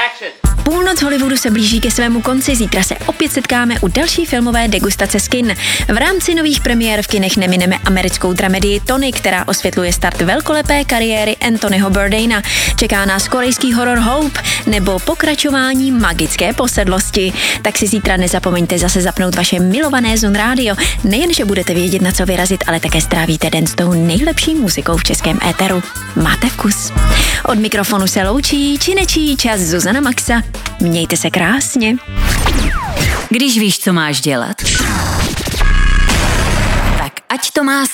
Půlnoc Hollywoodu se blíží ke svému konci, zítra se opět setkáme u další filmové degustace z kin. V rámci nových premiér v kinech nemineme americkou dramedii Tony, která osvětluje start velkolepé kariéry Anthonyho Bourdaina. Čeká nás korejský horor Hope nebo pokračování magické posedlosti. Tak si zítra nezapomeňte zase zapnout vaše milované Zone Radio. Nejen, že budete vědět, na co vyrazit, ale také strávíte den s tou nejlepší muzikou v českém éteru. Máte vkus. Od mikrofonu se loučí či nečí čas Zuzana Maxa. Mějte se krásně. Když víš, co máš dělat, tak ať to má